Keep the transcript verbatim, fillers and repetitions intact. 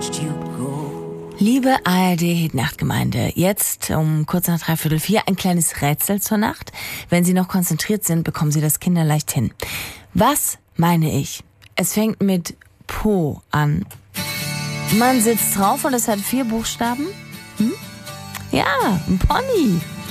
Liebe A R D-Nachtgemeinde, jetzt um kurz nach dreiviertel vier ein kleines Rätsel zur Nacht. Wenn Sie noch konzentriert sind, bekommen Sie das kinderleicht hin. Was meine ich? Es fängt mit Po an. Man sitzt drauf und es hat vier Buchstaben. Hm? Ja, ein Pony.